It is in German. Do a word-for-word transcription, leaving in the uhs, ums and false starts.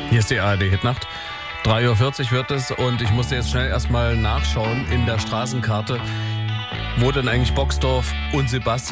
Hier ist die A R D-Hitnacht. drei Uhr vierzig wird es und ich musste jetzt schnell erstmal nachschauen in der Straßenkarte, wo denn eigentlich Boxdorf und Sebastian